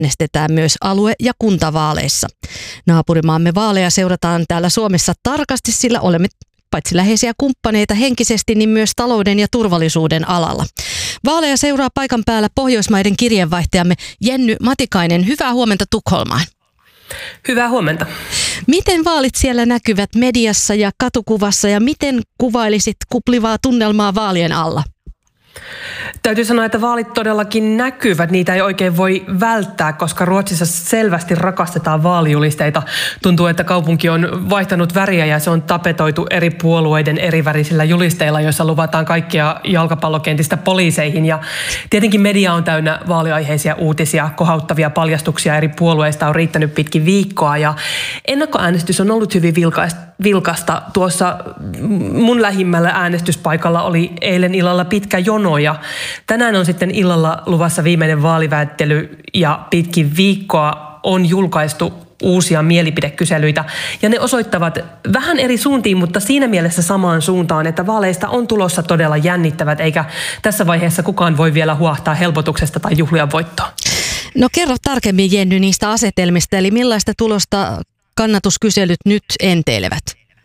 äänestetään myös alue- ja kuntavaaleissa. Naapurimaamme vaaleja seurataan täällä Suomessa tarkasti, sillä olemme paitsi läheisiä kumppaneita henkisesti, niin myös talouden ja turvallisuuden alalla. Vaaleja seuraa paikan päällä Pohjoismaiden kirjeenvaihtajamme Jenny Matikainen. Hyvää huomenta Tukholmaan. Hyvää huomenta. Miten vaalit siellä näkyvät mediassa ja katukuvassa ja miten kuvailisit kuplivaa tunnelmaa vaalien alla? Täytyy sanoa, että vaalit todellakin näkyvät. Niitä ei oikein voi välttää, koska Ruotsissa selvästi rakastetaan vaalijulisteita. Tuntuu, että kaupunki on vaihtanut väriä ja se on tapetoitu eri puolueiden erivärisillä julisteilla, joissa luvataan kaikkia jalkapallokentistä poliiseihin. Ja tietenkin media on täynnä vaaliaiheisia uutisia, kohauttavia paljastuksia eri puolueista on riittänyt pitkin viikkoa. Ja ennakkoäänestys on ollut hyvin vilkasta. Tuossa mun lähimmällä äänestyspaikalla oli eilen illalla pitkä jono ja tänään on sitten illalla luvassa viimeinen vaaliväittely ja pitkin viikkoa on julkaistu uusia mielipidekyselyitä ja ne osoittavat vähän eri suuntiin, mutta siinä mielessä samaan suuntaan, että vaaleista on tulossa todella jännittävät eikä tässä vaiheessa kukaan voi vielä huahtaa helpotuksesta tai juhlia voittoa. No kerro tarkemmin Jenny niistä asetelmista, eli millaista tulosta kannatuskyselyt nyt enteilevät?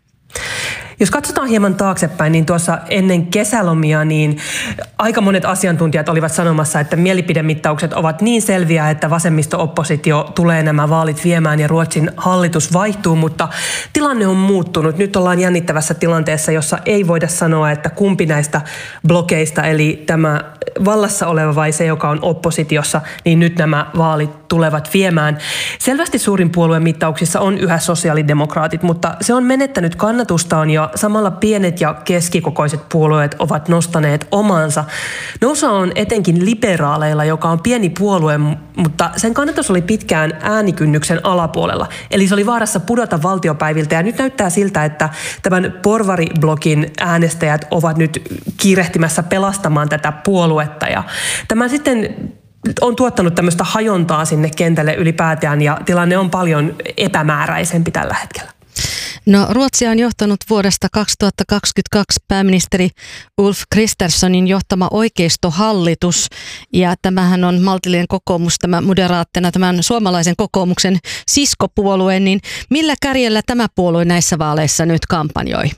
Jos katsotaan hieman taaksepäin, niin tuossa ennen kesälomia niin aika monet asiantuntijat olivat sanomassa, että mielipidemittaukset ovat niin selviä, että vasemmisto-oppositio tulee nämä vaalit viemään ja Ruotsin hallitus vaihtuu, mutta tilanne on muuttunut. Nyt ollaan jännittävässä tilanteessa, jossa ei voida sanoa, että kumpi näistä blokeista, eli tämä vallassa oleva vai se, joka on oppositiossa, niin nyt nämä vaalit tulevat viemään. Selvästi suurin puolueen mittauksissa on yhä sosiaalidemokraatit, mutta se on menettänyt kannatustaan ja samalla pienet ja keskikokoiset puolueet ovat nostaneet omansa. Nousua on etenkin liberaaleilla, joka on pieni puolue, mutta sen kannatus oli pitkään äänikynnyksen alapuolella. Eli se oli vaarassa pudota valtiopäiviltä ja nyt näyttää siltä, että tämän porvariblokin äänestäjät ovat nyt kiirehtimässä pelastamaan tätä puoluetta. Ja tämä sitten on tuottanut tämmöistä hajontaa sinne kentälle ylipäätään ja tilanne on paljon epämääräisempi tällä hetkellä. No, Ruotsia on johtanut vuodesta 2022 pääministeri Ulf Kristerssonin johtama oikeistohallitus ja tämähän on maltillinen kokoomus, tämä moderaattina tämän suomalaisen kokoomuksen siskopuolueen, niin millä kärjellä tämä puolue näissä vaaleissa nyt kampanjoi?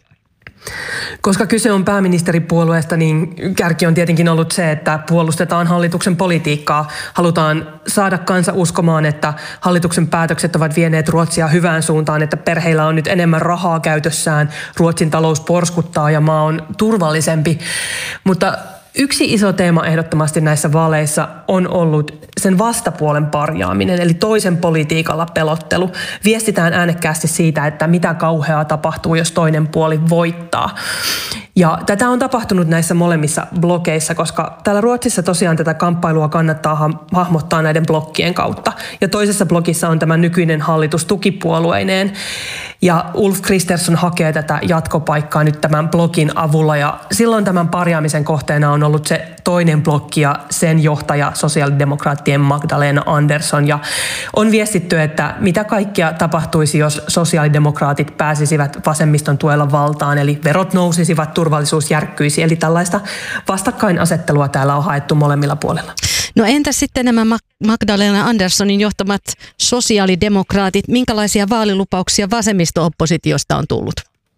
Koska kyse on pääministeripuolueesta, niin kärki on tietenkin ollut se, että puolustetaan hallituksen politiikkaa. Halutaan saada kansa uskomaan, että hallituksen päätökset ovat vieneet Ruotsia hyvään suuntaan, että perheillä on nyt enemmän rahaa käytössään, Ruotsin talous porskuttaa ja maa on turvallisempi. Mutta yksi iso teema ehdottomasti näissä vaaleissa on ollut sen vastapuolen parjaaminen, eli toisen politiikalla pelottelu. Viestitään äänekkäästi siitä, että mitä kauheaa tapahtuu, jos toinen puoli voittaa. Ja tätä on tapahtunut näissä molemmissa blokeissa, koska täällä Ruotsissa tosiaan tätä kamppailua kannattaa hahmottaa näiden blokkien kautta. Ja toisessa blokissa on tämä nykyinen hallitus tukipuolueineen. Ja Ulf Kristersson hakee tätä jatkopaikkaa nyt tämän blokin avulla ja silloin tämän parjaamisen kohteena on ollut se toinen blokki ja sen johtaja sosiaalidemokraattien Magdalena Andersson. Ja on viestitty, että mitä kaikkea tapahtuisi, jos sosiaalidemokraatit pääsisivät vasemmiston tuella valtaan, eli verot nousisivat, turvallisuus järkkyisi. Eli tällaista vastakkainasettelua täällä on haettu molemmilla puolilla. No entä sitten nämä Magdalena Anderssonin johtamat sosiaalidemokraatit, minkälaisia vaalilupauksia vasemmisto-oppositiosta on tullut?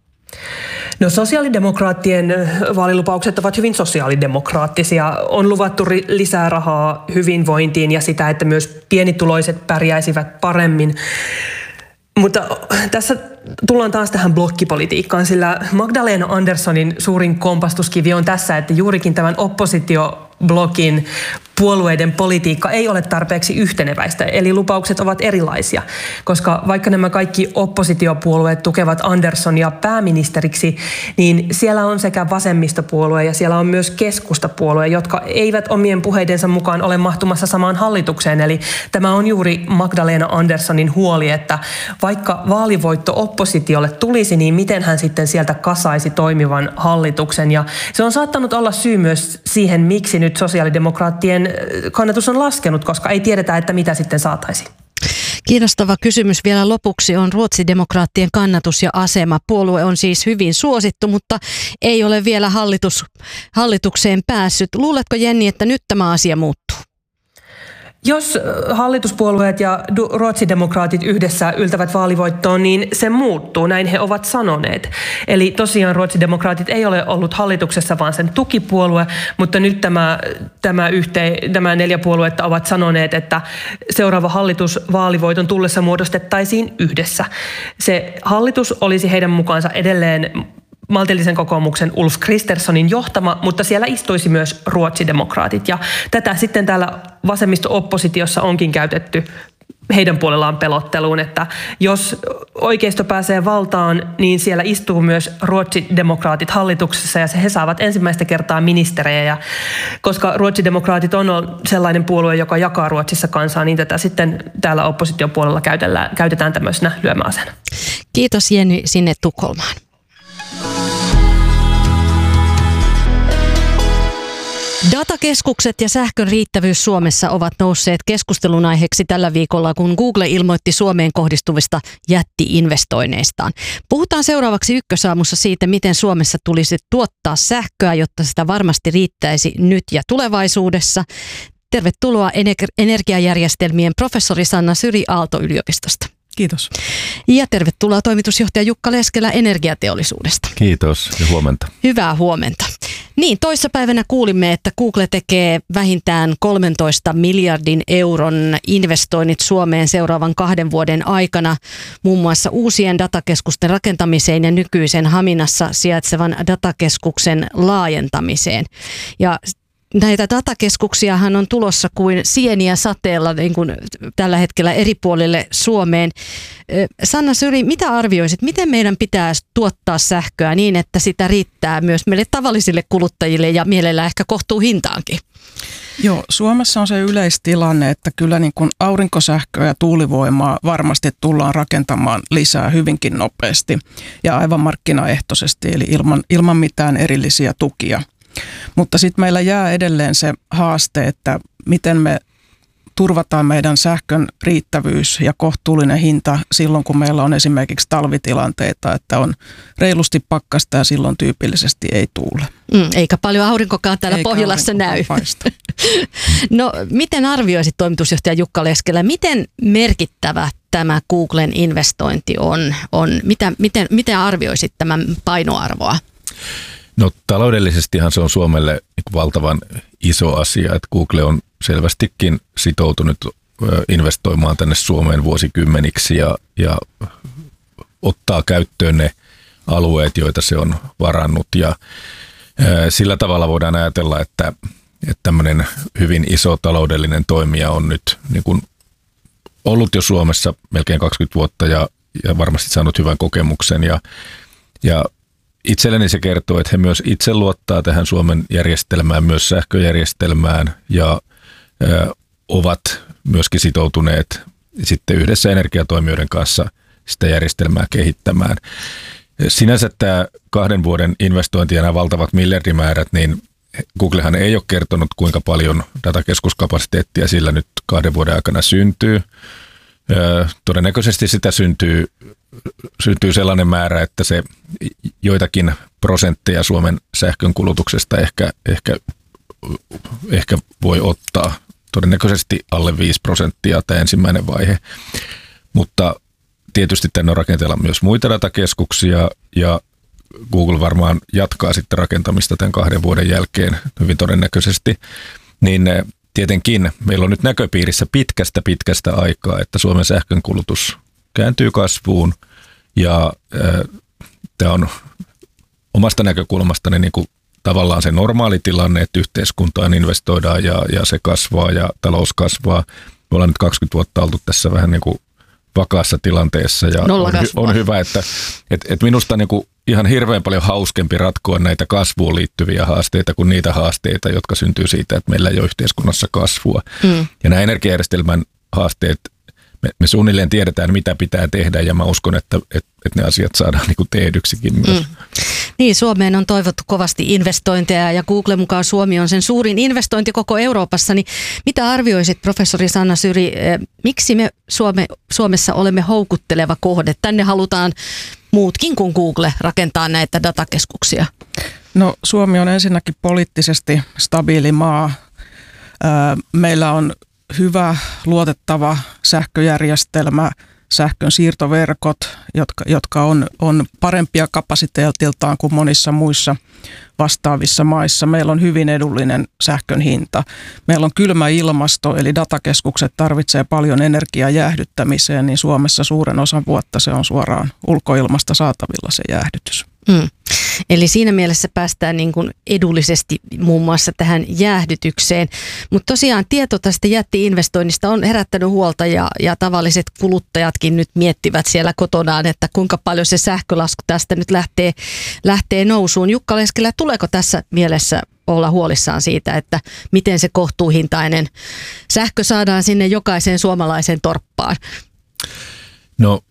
No sosiaalidemokraattien vaalilupaukset ovat hyvin sosiaalidemokraattisia. On luvattu lisää rahaa hyvinvointiin ja sitä, että myös pienituloiset pärjäisivät paremmin. Mutta tässä tullaan taas tähän blokkipolitiikkaan, sillä Magdalena Anderssonin suurin kompastuskivi on tässä, että juurikin tämän oppositioblokin puolueiden politiikka ei ole tarpeeksi yhteneväistä, eli lupaukset ovat erilaisia, koska vaikka nämä kaikki oppositiopuolueet tukevat Anderssonia pääministeriksi, niin siellä on sekä vasemmistopuolue ja siellä on myös keskustapuolue, jotka eivät omien puheidensa mukaan ole mahtumassa samaan hallitukseen, eli tämä on juuri Magdalena Anderssonin huoli, että vaikka vaalivoitto oppositiolle tulisi, niin miten hän sitten sieltä kasaisi toimivan hallituksen, ja se on saattanut olla syy myös siihen, miksi nyt sosiaalidemokraattien kannatus on laskenut, koska ei tiedetä, että mitä sitten saataisiin. Kiinnostava kysymys vielä lopuksi on ruotsidemokraattien kannatus ja asema. Puolue on siis hyvin suosittu, mutta ei ole vielä hallitukseen päässyt. Luuletko, Jenni, että nyt tämä asia muuttuu? Jos hallituspuolueet ja ruotsidemokraatit yhdessä yltävät vaalivoittoon, niin se muuttuu, näin he ovat sanoneet. Eli tosiaan ruotsidemokraatit ei ole ollut hallituksessa, vaan sen tukipuolue, mutta nyt nämä 4 puoluetta ovat sanoneet, että seuraava hallitus vaalivoiton tullessa muodostettaisiin yhdessä. Se hallitus olisi heidän mukaansa edelleen maltillisen kokoomuksen Ulf Kristerssonin johtama, mutta siellä istuisi myös ruotsidemokraatit. Ja tätä sitten täällä vasemmisto-oppositiossa onkin käytetty heidän puolellaan pelotteluun, että jos oikeisto pääsee valtaan, niin siellä istuu myös ruotsidemokraatit hallituksessa ja he saavat ensimmäistä kertaa ministerejä. Ja koska ruotsidemokraatit on sellainen puolue, joka jakaa Ruotsissa kansaa, niin tätä sitten täällä oppositiopuolella käytetään tämmöisenä lyömäaseena. Kiitos Jenny sinne Tukholmaan. Datakeskukset ja sähkön riittävyys Suomessa ovat nousseet keskustelun aiheeksi tällä viikolla, kun Google ilmoitti Suomeen kohdistuvista jätti-investoinneistaan. Puhutaan seuraavaksi Ykkösaamussa siitä, miten Suomessa tulisi tuottaa sähköä, jotta sitä varmasti riittäisi nyt ja tulevaisuudessa. Tervetuloa energiajärjestelmien professori Sanna Syri Aalto-yliopistosta. Kiitos. Ja tervetuloa toimitusjohtaja Jukka Leskelä Energiateollisuudesta. Kiitos ja huomenta. Hyvää huomenta. Niin, toissapäivänä kuulimme, että Google tekee vähintään 13 miljardin euron investoinnit Suomeen seuraavan 2 vuoden aikana, muun muassa uusien datakeskusten rakentamiseen ja nykyisen Haminassa sijaitsevan datakeskuksen laajentamiseen. Ja näitä datakeskuksiahan on tulossa kuin sieniä sateella niin kuin tällä hetkellä eri puolille Suomeen. Sanna Syri, mitä arvioisit, miten meidän pitää tuottaa sähköä niin, että sitä riittää myös meille tavallisille kuluttajille ja mielellään ehkä kohtuuhintaankin? Joo, Suomessa on se yleistilanne, että kyllä niin kuin aurinkosähköä ja tuulivoimaa varmasti tullaan rakentamaan lisää hyvinkin nopeasti ja aivan markkinaehtoisesti, eli ilman mitään erillisiä tukia. Mutta sitten meillä jää edelleen se haaste, että miten me turvataan meidän sähkön riittävyys ja kohtuullinen hinta silloin, kun meillä on esimerkiksi talvitilanteita, että on reilusti pakkasta ja silloin tyypillisesti ei tuule. Eikä paljon aurinkokaan täällä Pohjolassa näy. No, miten arvioisit toimitusjohtaja Jukka Leskelä, miten merkittävä tämä Googlen investointi on? Miten arvioisit tämän painoarvoa? No taloudellisestihan se on Suomelle valtavan iso asia, että Google on selvästikin sitoutunut investoimaan tänne Suomeen vuosikymmeniksi ja ottaa käyttöön ne alueet, joita se on varannut. Ja sillä tavalla voidaan ajatella, että tämmöinen hyvin iso taloudellinen toimija on nyt niin kuin ollut jo Suomessa melkein 20 vuotta ja varmasti saanut hyvän kokemuksen ja itselleni se kertoo, että he myös itse luottaa tähän Suomen järjestelmään, myös sähköjärjestelmään ja ovat myöskin sitoutuneet sitten yhdessä energiatoimijoiden kanssa sitä järjestelmää kehittämään. Sinänsä tämä 2 vuoden investointi ja nämä valtavat miljardimäärät, niin Googlehan ei ole kertonut, kuinka paljon datakeskuskapasiteettia sillä nyt 2 vuoden aikana syntyy. Todennäköisesti sitä syntyy sellainen määrä, että se joitakin prosentteja Suomen sähkön kulutuksesta ehkä voi ottaa. Todennäköisesti alle 5% tämä ensimmäinen vaihe. Mutta tietysti tänne on rakentella myös muita datakeskuksia ja Google varmaan jatkaa sitten rakentamista tämän 2 vuoden jälkeen hyvin todennäköisesti. Niin tietenkin meillä on nyt näköpiirissä pitkästä aikaa, että Suomen sähkönkulutus kääntyy kasvuun ja tämä on omasta näkökulmastani niin kuin tavallaan se normaali tilanne, että yhteiskuntaan investoidaan ja se kasvaa ja talous kasvaa. Me ollaan nyt 20 vuotta oltu tässä vähän niin kuin vakaassa tilanteessa ja on hyvä, että minusta niin kuin ihan hirveän paljon hauskempi ratkoa näitä kasvuun liittyviä haasteita kuin niitä haasteita, jotka syntyy siitä, että meillä ei ole yhteiskunnassa kasvua. Ja nämä energiajärjestelmän haasteet, me suunnilleen tiedetään, mitä pitää tehdä ja mä uskon, että ne asiat saadaan niin kuin tehdyksikin myös. Niin, Suomeen on toivottu kovasti investointeja ja Google mukaan Suomi on sen suurin investointi koko Euroopassa. Niin mitä arvioisit, professori Sanna Syri, miksi me Suomessa olemme houkutteleva kohde? Tänne halutaan muutkin kuin Google rakentaa näitä datakeskuksia. No, Suomi on ensinnäkin poliittisesti stabiili maa. Meillä on hyvä, luotettava sähköjärjestelmä, sähkön siirtoverkot, jotka on parempia kapasiteetiltaan kuin monissa muissa vastaavissa maissa. Meillä on hyvin edullinen sähkön hinta. Meillä on kylmä ilmasto, eli datakeskukset tarvitsee paljon energiaa jäähdyttämiseen, niin Suomessa suuren osan vuotta se on suoraan ulkoilmasta saatavilla se jäähdytys. Eli siinä mielessä päästään niin kuin edullisesti muun muassa tähän jäähdytykseen. Mutta tosiaan tieto tästä jätti-investoinnista on herättänyt huolta ja tavalliset kuluttajatkin nyt miettivät siellä kotonaan, että kuinka paljon se sähkölasku tästä nyt lähtee nousuun. Jukka Leskelä, tuleeko tässä mielessä olla huolissaan siitä, että miten se kohtuuhintainen sähkö saadaan sinne jokaiseen suomalaiseen torppaan? No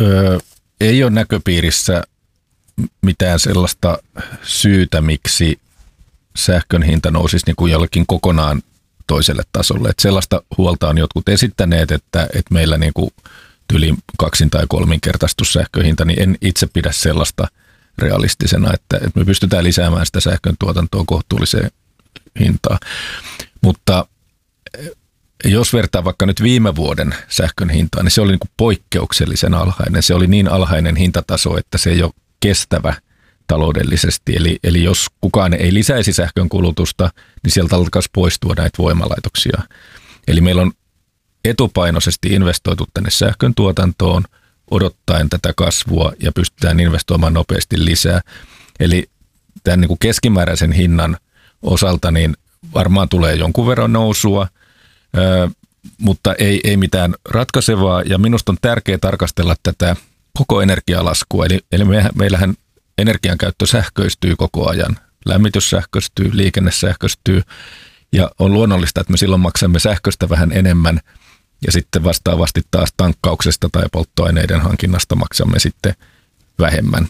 ei ole näköpiirissä mitään sellaista syytä, miksi sähkön hinta nousisi niin kuin jollakin kokonaan toiselle tasolle. Että sellaista huolta on jotkut esittäneet, että meillä niin kuin yli 2- tai 3-kertaistus sähköhinta, niin en itse pidä sellaista realistisena, että me pystytään lisäämään sitä sähkön tuotantoa kohtuulliseen hintaan. Mutta jos vertaa vaikka nyt viime vuoden sähkön hintaan, niin se oli niin kuin poikkeuksellisen alhainen. Se oli niin alhainen hintataso, että se ei ole kestävä taloudellisesti. Eli jos kukaan ei lisäisi sähkön kulutusta, niin sieltä alkaisi poistua näitä voimalaitoksia. Eli meillä on etupainoisesti investoitu tänne sähkön tuotantoon odottaen tätä kasvua ja pystytään investoimaan nopeasti lisää. Eli tämän niin kuin keskimääräisen hinnan osalta niin varmaan tulee jonkun verran nousua, mutta ei mitään ratkaisevaa. Ja minusta on tärkeää tarkastella tätä koko energialaskua. Eli meillähän energiankäyttö sähköistyy koko ajan. Lämmitys sähköistyy, liikenne sähköistyy ja on luonnollista, että me silloin maksamme sähköstä vähän enemmän ja sitten vastaavasti taas tankkauksesta tai polttoaineiden hankinnasta maksamme sitten vähemmän.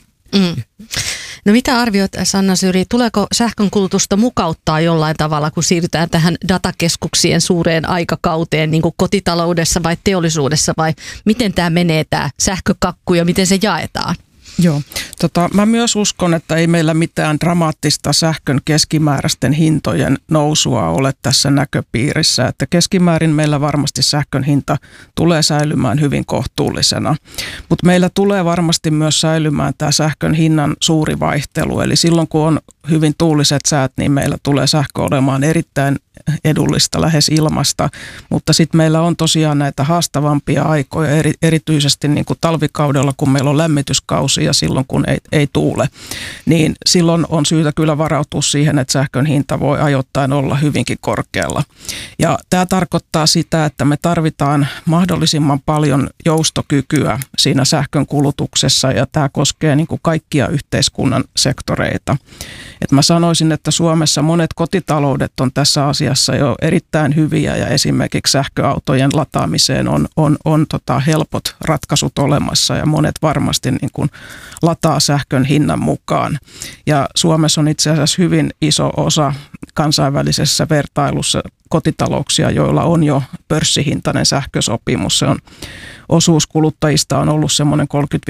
No mitä arvioit, Sanna Syri, tuleeko sähkönkulutusta mukauttaa jollain tavalla, kun siirrytään tähän datakeskuksien suureen aikakauteen, niin kuin kotitaloudessa vai teollisuudessa, vai miten tämä menee tämä sähkökakku ja miten se jaetaan? Joo, mä myös uskon, että ei meillä mitään dramaattista sähkön keskimääräisten hintojen nousua ole tässä näköpiirissä, että keskimäärin meillä varmasti sähkön hinta tulee säilymään hyvin kohtuullisena, mutta meillä tulee varmasti myös säilymään tämä sähkön hinnan suuri vaihtelu, eli silloin kun on hyvin tuuliset säät, niin meillä tulee sähkö olemaan erittäin edullista, lähes ilmasta, mutta sitten meillä on tosiaan näitä haastavampia aikoja, erityisesti niin kuin talvikaudella, kun meillä on lämmityskausi ja silloin kun ei tuule, niin silloin on syytä kyllä varautua siihen, että sähkön hinta voi ajoittain olla hyvinkin korkealla. Ja tämä tarkoittaa sitä, että me tarvitaan mahdollisimman paljon joustokykyä siinä sähkön kulutuksessa ja tämä koskee niin kuin kaikkia yhteiskunnan sektoreita. Et mä sanoisin, että Suomessa monet kotitaloudet on tässä asiassa jo erittäin hyviä ja esimerkiksi sähköautojen lataamiseen on helpot ratkaisut olemassa ja monet varmasti niin kuin lataa sähkön hinnan mukaan. Ja Suomessa on itse asiassa hyvin iso osa kansainvälisessä vertailussa kotitalouksia, joilla on jo pörssihintainen sähkösopimus. Se on osuus kuluttajista on ollut semmoinen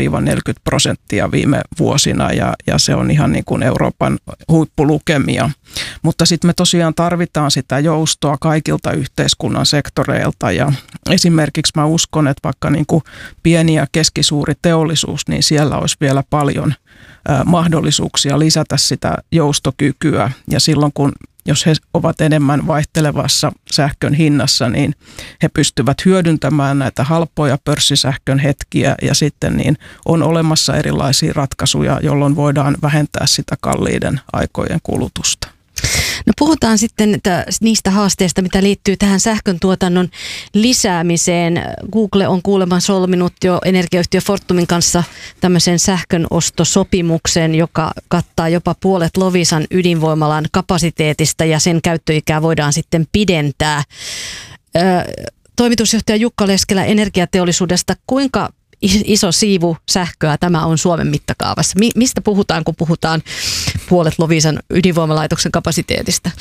30-40% viime vuosina ja se on ihan niin kuin Euroopan huippulukemia. Mutta sitten me tosiaan tarvitaan sitä joustoa kaikilta yhteiskunnan sektoreilta ja esimerkiksi mä uskon, että vaikka niin kuin pieni ja keskisuuri teollisuus, niin siellä olisi vielä paljon mahdollisuuksia lisätä sitä joustokykyä ja silloin jos he ovat enemmän vaihtelevassa sähkön hinnassa, niin he pystyvät hyödyntämään näitä halpoja pörssisähkön hetkiä ja sitten niin on olemassa erilaisia ratkaisuja, jolloin voidaan vähentää sitä kalliiden aikojen kulutusta. No puhutaan sitten niistä haasteista, mitä liittyy tähän sähkön tuotannon lisäämiseen. Google on kuulemma solminut jo energiayhtiö Fortumin kanssa tämmöisen sähkönostosopimuksen, joka kattaa jopa puolet Loviisan ydinvoimalan kapasiteetista ja sen käyttöikää voidaan sitten pidentää. Toimitusjohtaja Jukka Leskelä energiateollisuudesta, kuinka iso siivu sähköä tämä on Suomen mittakaavassa? Mistä puhutaan, kun puhutaan puolet Loviisan ydinvoimalaitoksen kapasiteetista?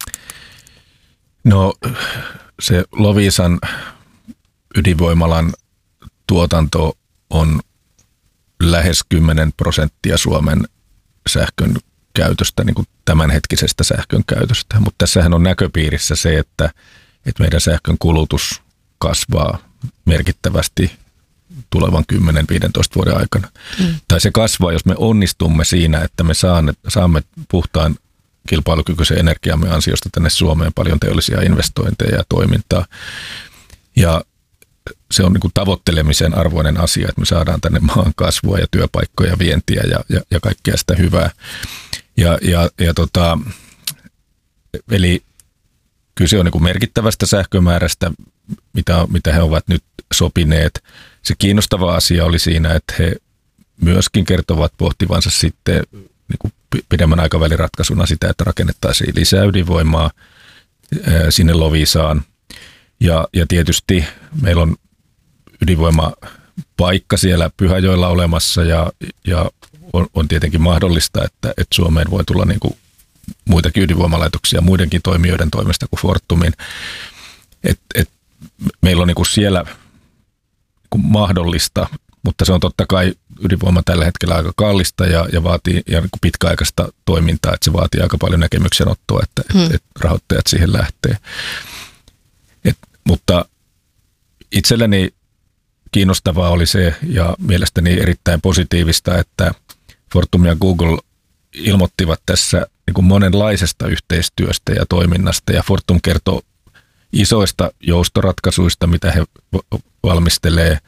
No se Loviisan ydinvoimalan tuotanto on lähes 10% Suomen sähkön käytöstä, niin kuin tämänhetkisestä sähkön käytöstä. Mutta tässähän on näköpiirissä se, että että meidän sähkön kulutus kasvaa merkittävästi tulevan 10-15 vuoden aikana. Tai se kasvaa, jos me onnistumme siinä, että me saamme puhtaan kilpailukykyisen energiamme ansiosta tänne Suomeen paljon teollisia investointeja ja toimintaa. Ja se on niin kuin tavoittelemisen arvoinen asia, että me saadaan tänne maan kasvua ja työpaikkoja, vientiä ja kaikkea sitä hyvää. Eli kyse on niin kuin merkittävästä sähkömäärästä, mitä he ovat nyt sopineet. Se kiinnostava asia oli siinä, että he myöskin kertovat pohtivansa sitten niin kuin pidemmän aikavälin ratkaisuna sitä, että rakennettaisiin lisää ydinvoimaa sinne Loviisaan. Ja tietysti meillä on ydinvoimapaikka siellä Pyhäjoella olemassa ja on tietenkin mahdollista, että Suomeen voi tulla niin kuin muitakin ydinvoimalaitoksia muidenkin toimijoiden toimesta kuin Fortumin. Meillä on niin kuin siellä niin kuin mahdollista, mutta se on totta kai ydinvoima tällä hetkellä aika kallista ja vaatii niin kuin pitkäaikaista toimintaa, että se vaatii aika paljon näkemyksen ottoa, että rahoittajat siihen lähtee. Mutta itselleni kiinnostavaa oli se ja mielestäni erittäin positiivista, että Fortum ja Google ilmoittivat tässä niin kuin monenlaisesta yhteistyöstä ja toiminnasta ja Fortum kertoo isoista joustoratkaisuista, mitä he valmistelee,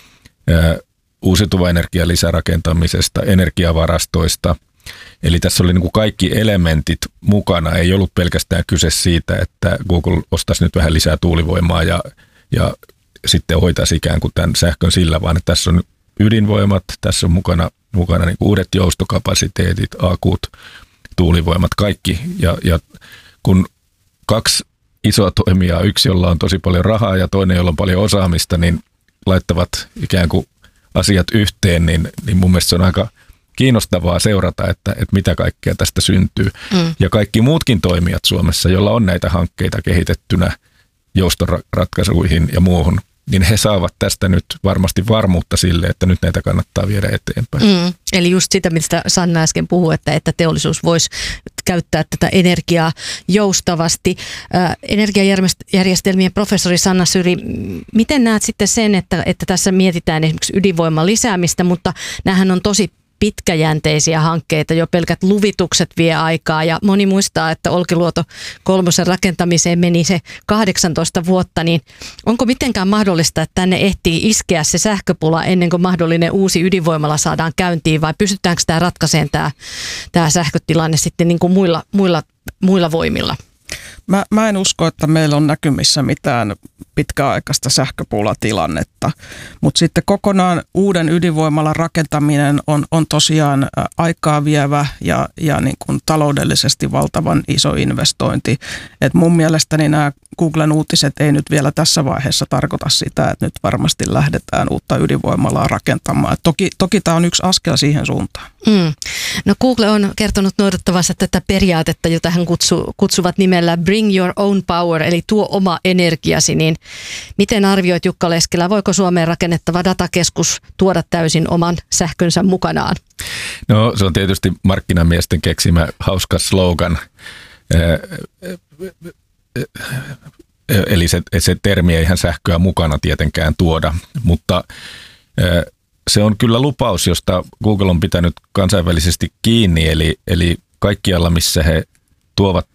uusiutuva energia lisärakentamisesta, energiavarastoista. Eli tässä oli niin kuin kaikki elementit mukana. Ei ollut pelkästään kyse siitä, että Google ostaisi nyt vähän lisää tuulivoimaa ja sitten hoitaisi ikään kuin tämän sähkön sillä, vaan että tässä on ydinvoimat, tässä on mukana niin kuin uudet joustokapasiteetit, akut, tuulivoimat, kaikki. Ja kun kaksi isoa toimijaa, yksi jolla on tosi paljon rahaa ja toinen jolla on paljon osaamista, niin laittavat ikään kuin asiat yhteen, niin mun mielestä se on aika kiinnostavaa seurata, että mitä kaikkea tästä syntyy. Ja kaikki muutkin toimijat Suomessa, joilla on näitä hankkeita kehitettynä joustoratkaisuihin ja muuhun, niin he saavat tästä nyt varmasti varmuutta sille, että nyt näitä kannattaa viedä eteenpäin. Eli just sitä, mistä Sanna äsken puhui, että teollisuus voisi käyttää tätä energiaa joustavasti. Energiajärjestelmien professori Sanna Syri, miten näet sitten sen, että tässä mietitään esimerkiksi ydinvoiman lisäämistä, mutta näähän on tosi pitkäjänteisiä hankkeita, jo pelkät luvitukset vie aikaa ja moni muistaa, että Olkiluoto 3 rakentamiseen meni se 18 vuotta, niin onko mitenkään mahdollista, että tänne ehtii iskeä se sähköpula ennen kuin mahdollinen uusi ydinvoimala saadaan käyntiin vai pystytäänkö tämä ratkaisemaan tämä sähkötilanne sitten niin kuin muilla voimilla? Mä en usko, että meillä on näkymissä mitään pitkäaikaista sähköpulatilannetta, mutta sitten kokonaan uuden ydinvoimalan rakentaminen on tosiaan aikaa vievä ja niin kuin taloudellisesti valtavan iso investointi. Et mun mielestäni nämä Googlen uutiset ei nyt vielä tässä vaiheessa tarkoita sitä, että nyt varmasti lähdetään uutta ydinvoimalaa rakentamaan. Toki tämä on yksi askel siihen suuntaan. No Google on kertonut noudattavansa tätä periaatetta, jota hän kutsuvat nimellä Bring Your Own Power, eli tuo oma energiasi, niin miten arvioit Jukka Leskelä, voiko Suomeen rakennettava datakeskus tuoda täysin oman sähkönsä mukanaan? No se on tietysti markkinamiesten keksimä hauska slogan, eli se termi ei ihan sähköä mukana tietenkään tuoda, mutta se on kyllä lupaus, josta Google on pitänyt kansainvälisesti kiinni, eli kaikkialla missä he tuovat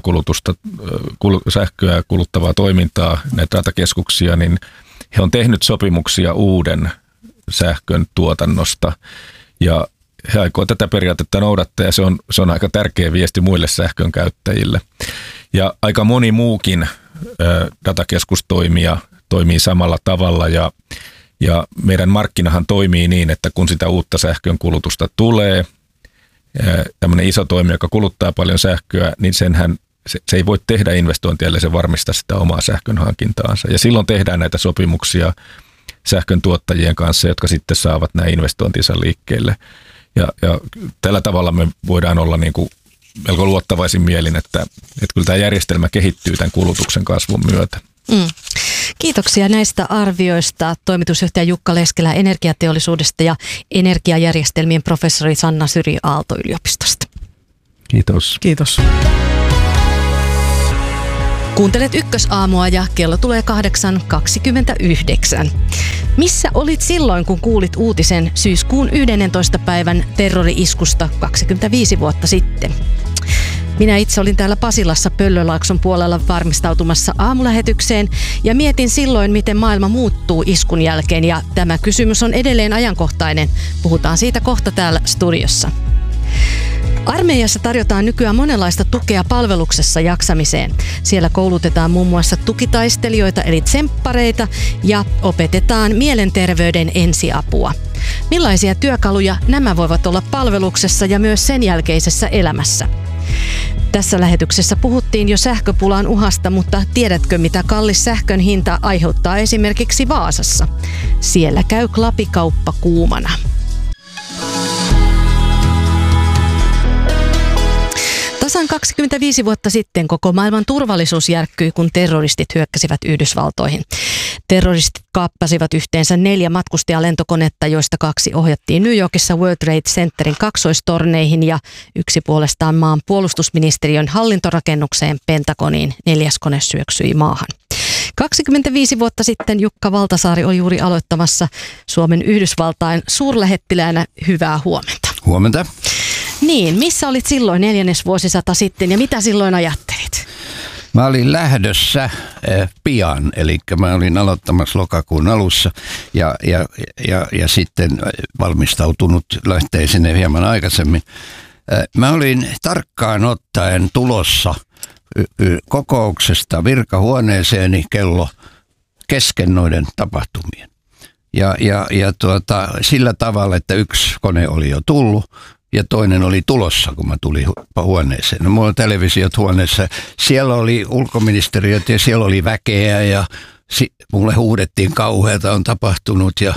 sähköä kuluttavaa toimintaa, näitä datakeskuksia, niin he on tehnyt sopimuksia uuden sähkön tuotannosta ja he aikoo tätä periaatetta noudattaa ja se on aika tärkeä viesti muille sähkön käyttäjille. Ja aika moni muukin datakeskustoimija toimii samalla tavalla ja meidän markkinahan toimii niin, että kun sitä uutta sähkön kulutusta tulee, tämmöinen iso toimija, joka kuluttaa paljon sähköä, niin se ei voi tehdä investointia, ellei se varmistaa sitä omaa sähkön hankintaansa. Ja silloin tehdään näitä sopimuksia sähkön tuottajien kanssa, jotka sitten saavat nämä investointinsa liikkeelle. Ja tällä tavalla me voidaan olla niin kuin melko luottavaisin mielin, että kyllä tämä järjestelmä kehittyy tämän kulutuksen kasvun myötä. Kiitoksia näistä arvioista toimitusjohtaja Jukka Leskelä energiateollisuudesta ja energiajärjestelmien professori Sanna Syri Aalto-yliopistosta. Kiitos. Kiitos. Kuuntelet Ykkösaamua ja kello tulee 8.29. Missä olit silloin, kun kuulit uutisen syyskuun 11. päivän terrori-iskusta 25 vuotta sitten? Minä itse olin täällä Pasilassa Pöllölaakson puolella varmistautumassa aamulähetykseen ja mietin silloin, miten maailma muuttuu iskun jälkeen, ja tämä kysymys on edelleen ajankohtainen. Puhutaan siitä kohta täällä studiossa. Armeijassa tarjotaan nykyään monenlaista tukea palveluksessa jaksamiseen. Siellä koulutetaan muun muassa tukitaistelijoita eli tsemppareita ja opetetaan mielenterveyden ensiapua. Millaisia työkaluja nämä voivat olla palveluksessa ja myös sen jälkeisessä elämässä? Tässä lähetyksessä puhuttiin jo sähköpulan uhasta, mutta tiedätkö, mitä kallis sähkön hinta aiheuttaa esimerkiksi Vaasassa? Siellä käy klapikauppa kuumana. Tasan 25 vuotta sitten koko maailman turvallisuus järkkyi, kun terroristit hyökkäsivät Yhdysvaltoihin. Terroristit kaappasivat yhteensä 4 matkustajalentokonetta, joista 2 ohjattiin New Yorkissa World Trade Centerin kaksoistorneihin ja 1 puolestaan maan puolustusministeriön hallintorakennukseen Pentagoniin. 4. kone syöksyi maahan. 25 vuotta sitten Jukka Valtasaari oli juuri aloittamassa Suomen Yhdysvaltain suurlähettiläänä. Hyvää huomenta. Huomenta. Niin, missä olit silloin 4. vuosisata sitten ja mitä silloin ajattelit? Mä olin lähdössä pian, eli mä olin aloittamassa lokakuun alussa ja sitten valmistautunut lähteä sinne hieman aikaisemmin. Mä olin tarkkaan ottaen tulossa kokouksesta virkahuoneeseeni kello kesken noiden tapahtumien. Sillä tavalla, että 1 kone oli jo tullut ja toinen oli tulossa, kun mä tulin huoneeseen. No, mulla on televisiot huoneessa. Siellä oli ulkoministeriöt ja siellä oli väkeä ja mulle huudettiin kauheata on tapahtunut. Ja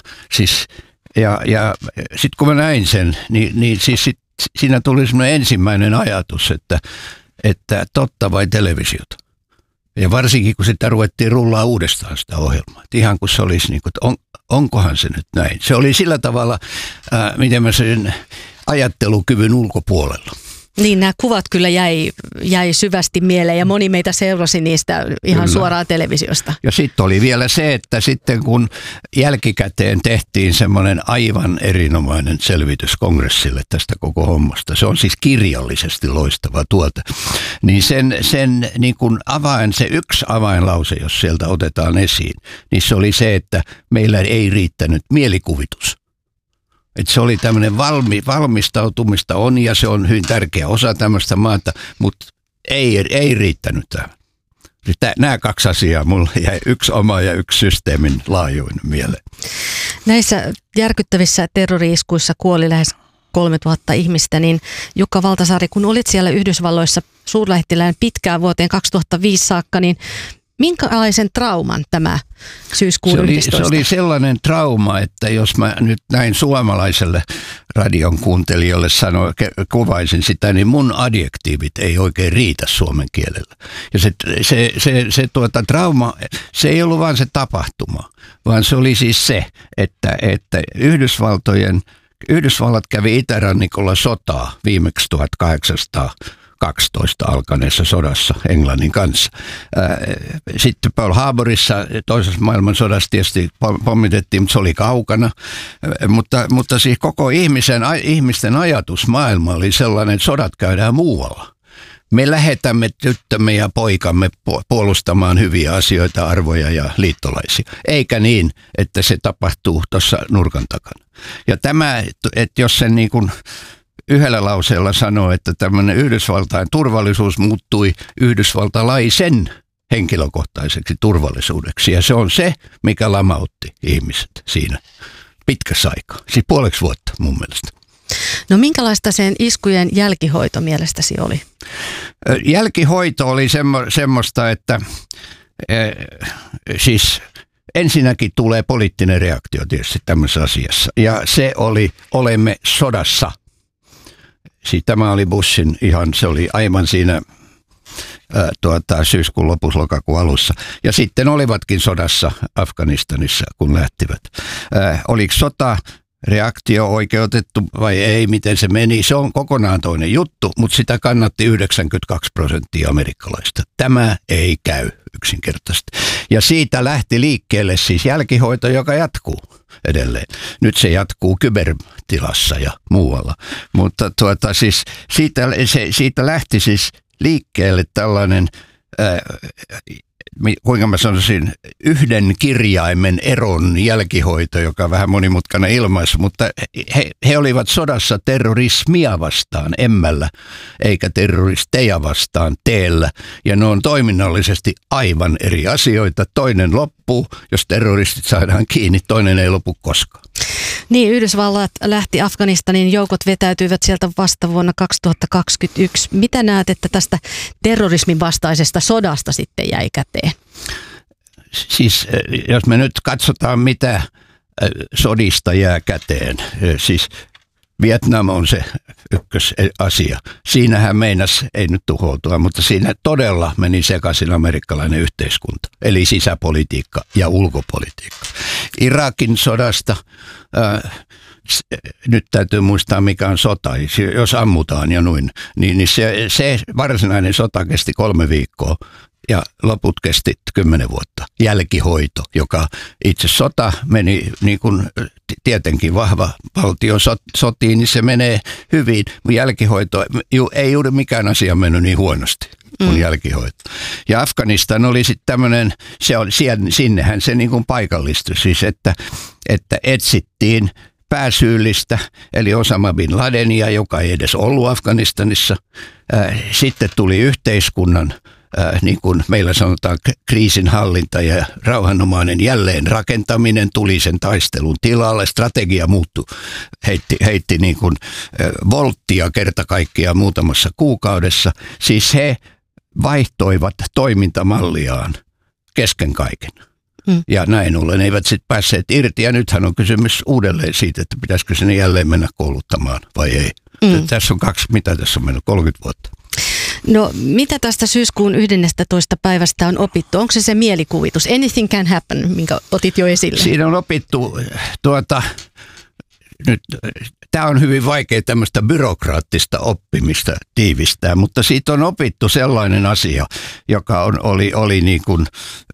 sitten kun mä näin sen, niin siinä tuli semmoinen ensimmäinen ajatus, että totta vai televisiota. Ja varsinkin kun sitä ruvettiin rullaa uudestaan sitä ohjelmaa. Et ihan kun se olisi niin kuin, että onkohan se nyt näin. Se oli sillä tavalla, miten mä sen ajattelukyvyn ulkopuolella. Niin, nämä kuvat kyllä jäi syvästi mieleen ja moni meitä seurasi niistä ihan suoraan televisiosta. Ja sitten oli vielä se, että sitten kun jälkikäteen tehtiin semmoinen aivan erinomainen selvitys kongressille tästä koko hommasta, se on siis kirjallisesti loistava tuote, niin sen niin kun se yksi avainlause, jos sieltä otetaan esiin, niin se oli se, että meillä ei riittänyt mielikuvitus. Että se oli tämmöinen valmistautumista on ja se on hyvin tärkeä osa tämmöistä maata, mutta ei riittänyt tähän. Nämä 2 asiaa mulla jäi, 1 oma ja 1 systeemin laajuinen mieleen. Näissä järkyttävissä terrori-iskuissa kuoli lähes 3000 ihmistä, niin Jukka Valtasaari, kun olit siellä Yhdysvalloissa suurlähettilään pitkään vuoteen 2005 saakka, niin minkälaisen trauman tämä syyskuun 11? Se oli sellainen trauma, että jos mä nyt näin suomalaiselle radion kuuntelijoille kuvaisin sitä, niin mun adjektiivit ei oikein riitä suomen kielellä. Ja se trauma, se ei ollut vaan se tapahtuma, vaan se oli siis se, että Yhdysvallat kävi itärannikolla sotaa viimeksi 1812 alkaneessa sodassa Englannin kanssa. Sitten Pearl Harborissa toisessa maailmansodassa tietysti pommitettiin, mutta se oli kaukana. Mutta siis koko ihmisten ajatusmaailma oli sellainen, että sodat käydään muualla. Me lähetämme tyttömme ja poikamme puolustamaan hyviä asioita, arvoja ja liittolaisia. Eikä niin, että se tapahtuu tuossa nurkan takana. Ja tämä, että jos sen niin kuin yhdellä lauseella sanoo, että tämmöinen Yhdysvaltain turvallisuus muuttui yhdysvaltalaisen henkilökohtaiseksi turvallisuudeksi. Ja se on se, mikä lamautti ihmiset siinä pitkässä aikaa. Siis 0,5 vuotta mun mielestä. No minkälaista sen iskujen jälkihoito mielestäsi oli? Jälkihoito oli semmoista, että siis ensinnäkin tulee poliittinen reaktio tietysti tämmöisessä asiassa. Ja se oli, olemme sodassa. Siis tämä oli Bushin se oli aivan siinä syyskuun lopussa, lokakuun alussa. Ja sitten olivatkin sodassa Afganistanissa, kun lähtivät. Oliko sota reaktio-oikeutettu vai ei, miten se meni, se on kokonaan toinen juttu, mutta sitä kannatti 92% amerikkalaista. Tämä ei käy yksinkertaisesti. Ja siitä lähti liikkeelle siis jälkihoito, joka jatkuu edelleen. Nyt se jatkuu kybertilassa ja muualla. Mutta siis siitä lähti siis liikkeelle tällainen kuinka mä sanoisin, yhden kirjaimen eron jälkihoito, joka on vähän monimutkainen ilmaisu, mutta he olivat sodassa terrorismia vastaan emmällä, eikä terroristeja vastaan teellä. Ja ne on toiminnallisesti aivan eri asioita. Toinen loppuu, jos terroristit saadaan kiinni, toinen ei lopu koskaan. Niin, Yhdysvallat lähti Afganistanin, joukot vetäytyivät sieltä vasta vuonna 2021. Mitä näet, että tästä terrorismin vastaisesta sodasta sitten jäi käteen? Siis jos me nyt katsotaan, mitä sodista jää käteen, siis Vietnam on se ykkösasia. Siinähän meinasi, ei nyt tuhoutua, mutta siinä todella meni sekaisin amerikkalainen yhteiskunta, eli sisäpolitiikka ja ulkopolitiikka. Irakin sodasta, nyt täytyy muistaa mikä on sota, jos ammutaan ja noin, niin se varsinainen sota kesti 3 viikkoa. Ja loput kesti 10 vuotta. Jälkihoito, joka itse sota meni niin kuin tietenkin vahva valtio sotiin, niin se menee hyvin. Jälkihoito, ei juuri mikään asia mennyt niin huonosti kuin jälkihoito. Ja Afganistan oli sitten tämmöinen, sinnehän se niin kuin paikallistui, siis että etsittiin pääsyyllistä, eli Osama bin Ladenia, joka ei edes ollut Afganistanissa. Sitten tuli yhteiskunnan niin kuin meillä sanotaan, kriisinhallinta ja rauhanomainen jälleenrakentaminen tuli sen taistelun tilalle. Strategia muuttui, heitti niin kuin volttia kerta kaikkiaan muutamassa kuukaudessa. Siis he vaihtoivat toimintamalliaan kesken kaiken. Ja näin ollen eivät sitten päässeet irti. Ja nythän on kysymys uudelleen siitä, että pitäisikö sinne jälleen mennä kouluttamaan vai ei. Tässä on mitä tässä on mennyt, 30 vuotta. No mitä tästä syyskuun 11. päivästä on opittu? Onko se mielikuvitus? Anything can happen, minkä otit jo esille. Siinä on opittu, nyt tämä on hyvin vaikea tämmöistä byrokraattista oppimista tiivistää, mutta siitä on opittu sellainen asia, joka oli niin kuin,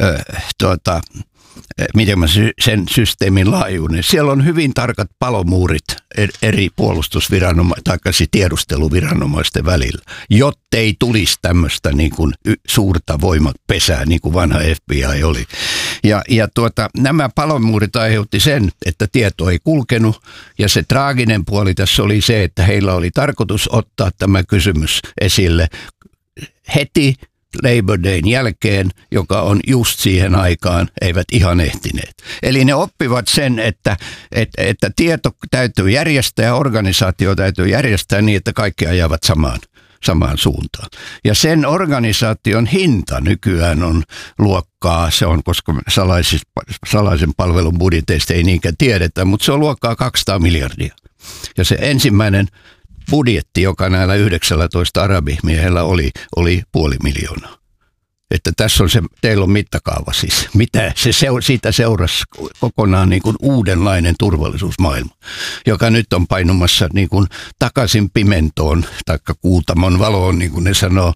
miten mä sen systeemin laajuinen. Siellä on hyvin tarkat palomuurit eri puolustusviranomaisten tai tiedusteluviranomaisten välillä, jottei tulisi tämmöistä niin kuin suurta voimapesää, niin kuin vanha FBI oli. Ja nämä palomuurit aiheutti sen, että tieto ei kulkenut, ja se traaginen puoli tässä oli se, että heillä oli tarkoitus ottaa tämä kysymys esille heti Labor Dayn jälkeen, joka on just siihen aikaan, eivät ihan ehtineet. Eli ne oppivat sen, että tieto täytyy järjestää ja organisaatio täytyy järjestää niin, että kaikki ajavat samaan suuntaan. Ja sen organisaation hinta nykyään on luokkaa, se on, koska salaisen palvelun budjeteista ei niinkään tiedetä, mutta se on luokkaa 200 miljardia. Ja se ensimmäinen budjetti, joka näillä 19 arabimiehellä oli 500 000. Että tässä on se, teillä on mittakaava siis. Mitä siitä seurasi kokonaan niin kuin uudenlainen turvallisuusmaailma, joka nyt on painumassa niin kuin takaisin pimentoon, taikka Kuutamon valoon, niin kuin ne sanoo,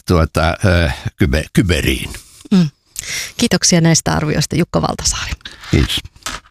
kyberiin. Kiitoksia näistä arvioista, Jukka Valtasaari. Kiitos.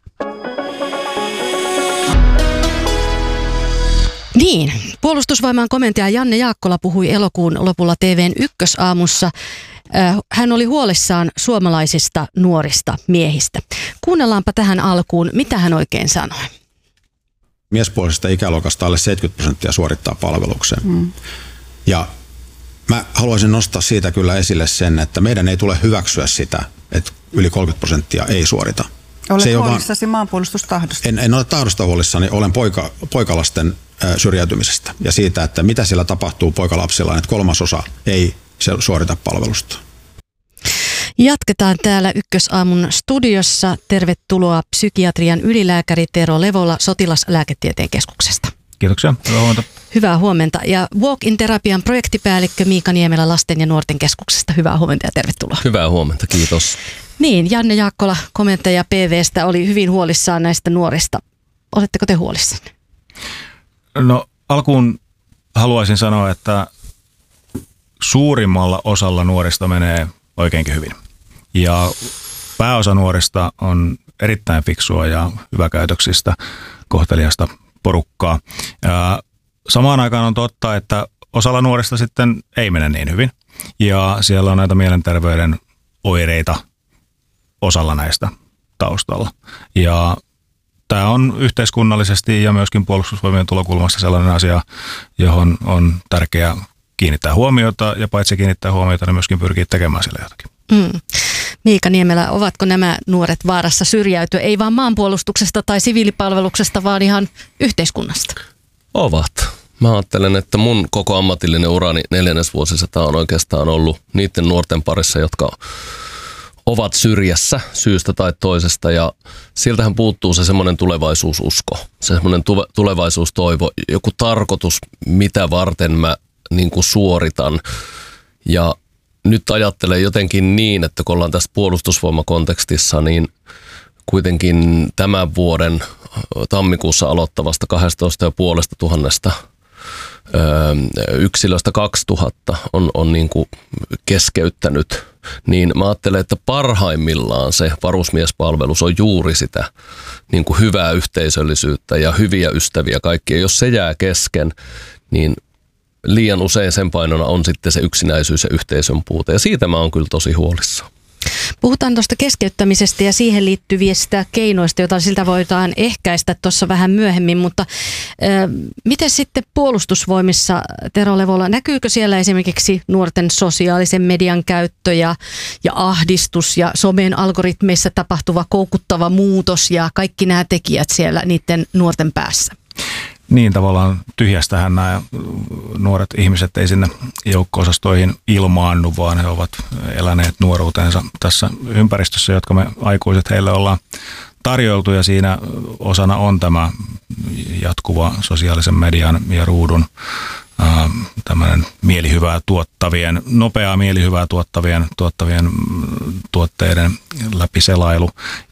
Niin, puolustusvoimaan komentaja Janne Jaakkola puhui elokuun lopulla TV:n Ykkösaamussa. Hän oli huolissaan suomalaisista nuorista miehistä. Kuunnellaanpa tähän alkuun, mitä hän oikein sanoi. Miespuolisesta ikäluokasta alle 70% suorittaa palveluksen. Ja mä haluaisin nostaa siitä kyllä esille sen, että meidän ei tule hyväksyä sitä, että yli 30% ei suorita. Olet huolissasi maanpuolustustahdosta? En ole tahdosta huolissani, olen poikalasten syrjäytymisestä ja siitä, että mitä siellä tapahtuu poikalapsilla, että 3/3 ei suorita palvelusta. Jatketaan täällä Ykkösaamun studiossa. Tervetuloa psykiatrian ylilääkäri Tero Levola Sotilaslääketieteen keskuksesta. Kiitoksia, hyvää huomenta. Hyvää huomenta. Ja Walk-in-terapian projektipäällikkö Miika Niemelä Lasten ja nuorten keskuksesta. Hyvää huomenta ja tervetuloa. Hyvää huomenta, kiitos. Niin, Janne Jaakkola, komentaja PV:stä, oli hyvin huolissaan näistä nuorista. oletteko te huolissanne? No alkuun haluaisin sanoa, että suurimmalla osalla nuorista menee oikeinkin hyvin. Ja pääosa nuorista on erittäin fiksua ja hyväkäytöksistä, kohteliasta porukkaa. Samaan aikaan on totta, että osalla nuorista sitten ei mene niin hyvin. Ja siellä on näitä mielenterveyden oireita osalla näistä taustalla. Ja tämä on yhteiskunnallisesti ja myöskin puolustusvoimien tulokulmasta sellainen asia, johon on tärkeää kiinnittää huomiota, ja paitsi kiinnittää huomiota, niin myöskin pyrkii tekemään sille jotakin. Miika Niemelä, ovatko nämä nuoret vaarassa syrjäytyä, ei vaan maanpuolustuksesta tai siviilipalveluksesta, vaan ihan yhteiskunnasta? Ovat. Mä ajattelen, että mun koko ammatillinen urani 4. vuosisata on oikeastaan ollut niiden nuorten parissa, jotka ovat syrjässä syystä tai toisesta, ja siltähän puuttuu se semmoinen tulevaisuususko, se semmoinen tulevaisuustoivo, joku tarkoitus, mitä varten mä niin kuin suoritan. Ja nyt ajattelen jotenkin niin, että kun ollaan tässä puolustusvoimakontekstissa, niin kuitenkin tämän vuoden tammikuussa aloittavasta 12,500 yksilöstä 2000 on niin kuin keskeyttänyt, niin mä ajattelen, että parhaimmillaan se varusmiespalvelus on juuri sitä niin kuin hyvää yhteisöllisyyttä ja hyviä ystäviä kaikkia. Jos se jää kesken, niin liian usein sen painona on sitten se yksinäisyys ja yhteisön puute, ja siitä mä oon kyllä tosi huolissaan. Puhutaan tuosta keskeyttämisestä ja siihen liittyvistä keinoista, joita siltä voidaan ehkäistä tuossa vähän myöhemmin, mutta miten sitten puolustusvoimissa, Tero Levola, näkyykö siellä esimerkiksi nuorten sosiaalisen median käyttö ja ahdistus ja somen algoritmeissa tapahtuva koukuttava muutos ja kaikki nämä tekijät siellä niiden nuorten päässä? Niin, tavallaan tyhjästähän nämä nuoret ihmiset ei sinne joukko-osastoihin ilmaannu, vaan he ovat eläneet nuoruutensa tässä ympäristössä, jotka me aikuiset heille ollaan tarjoiltu, ja siinä osana on tämä jatkuva sosiaalisen median ja ruudun tämmöinen mielihyvää tuottavien, nopeaa mielihyvää tuottavien tuotteiden läpiselailu.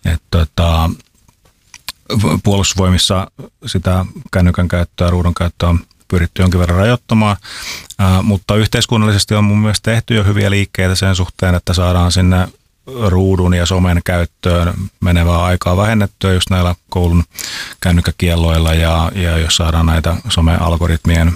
Puolustusvoimissa sitä kännykän käyttöä, ruudun käyttöä on pyritty jonkin verran rajoittamaan, mutta yhteiskunnallisesti on mun mielestä tehty jo hyviä liikkeitä sen suhteen, että saadaan sinne ruudun ja somen käyttöön menevää aikaa vähennettyä just näillä koulun kännykkäkielloilla, ja jos saadaan näitä some-algoritmien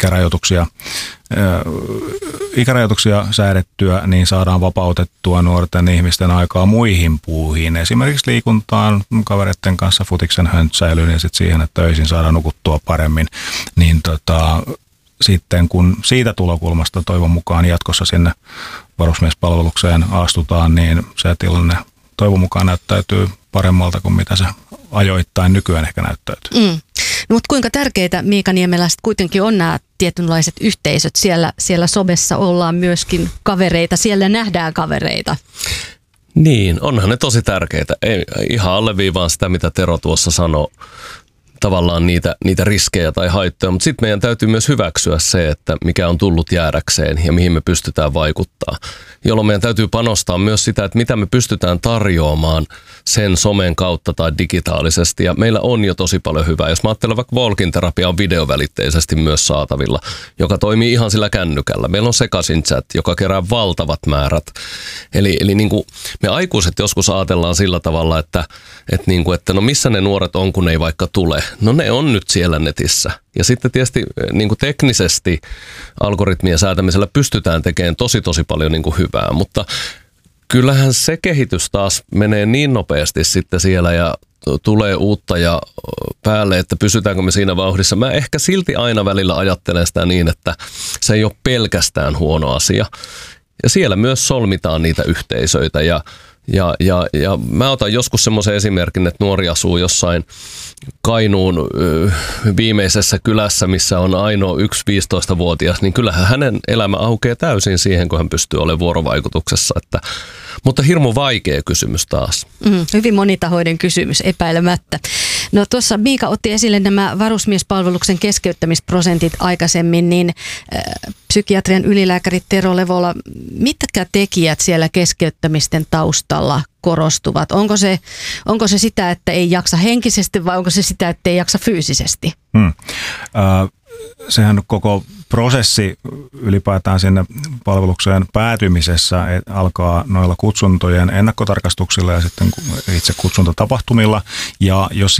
ikärajoituksia säädettyä, niin saadaan vapautettua nuorten ihmisten aikaa muihin puuhiin, esimerkiksi liikuntaan, kavereiden kanssa futiksen höntsäilyyn ja sitten siihen, että öisin saadaan nukuttua paremmin, niin sitten kun siitä tulokulmasta toivon mukaan jatkossa sinne varusmiespalvelukseen astutaan, niin se tilanne toivon mukaan näyttäytyy paremmalta kuin mitä se ajoittain nykyään ehkä näyttäytyy. No, mutta kuinka tärkeitä, Miika Niemelä, kuitenkin on nämä tietynlaiset yhteisöt? Siellä somessa ollaan myöskin kavereita, siellä nähdään kavereita. Niin, onhan ne tosi tärkeitä. Ei, ihan alleviivaan sitä, mitä Tero tuossa sanoi, tavallaan niitä riskejä tai haittoja, mutta sitten meidän täytyy myös hyväksyä se, että mikä on tullut jäädäkseen ja mihin me pystytään vaikuttaa. Jolloin meidän täytyy panostaa myös sitä, että mitä me pystytään tarjoamaan sen somen kautta tai digitaalisesti. Ja meillä on jo tosi paljon hyvää. Jos mä ajattelen, vaikka Walking-terapia on videovälitteisesti myös saatavilla, joka toimii ihan sillä kännykällä. Meillä on Sekaisin chat, joka kerää valtavat määrät. Eli niin kuin me aikuiset joskus ajatellaan sillä tavalla, että no missä ne nuoret on, kun ne ei vaikka tule. No ne on nyt siellä netissä. Ja sitten tietysti niin kuin teknisesti algoritmien säätämisellä pystytään tekemään tosi paljon niin kuin hyvää, mutta kyllähän se kehitys taas menee niin nopeasti sitten siellä ja tulee uutta ja päälle, että pysytäänkö me siinä vauhdissa. Mä ehkä silti aina välillä ajattelen sitä niin, että se ei ole pelkästään huono asia. Ja siellä myös solmitaan niitä yhteisöitä ja mä otan joskus semmoisen esimerkin, että nuori asuu jossain Kainuun viimeisessä kylässä, missä on ainoa yksi 15-vuotias, niin kyllähän hänen elämä aukeaa täysin siihen, kun hän pystyy olemaan vuorovaikutuksessa. Mutta hirmu vaikea kysymys taas. Hyvin monitahoinen kysymys, epäilemättä. No tuossa Miika otti esille nämä varusmiespalveluksen keskeyttämisprosentit aikaisemmin, niin psykiatrian ylilääkäri Tero Levola, mitkä tekijät siellä keskeyttämisten taustalla korostuvat? Onko se sitä, että ei jaksa henkisesti vai onko se sitä, että ei jaksa fyysisesti? Sehän koko prosessi ylipäätään sinne palvelukseen päätymisessä alkaa noilla kutsuntojen ennakkotarkastuksilla ja sitten itse kutsuntatapahtumilla. Ja jos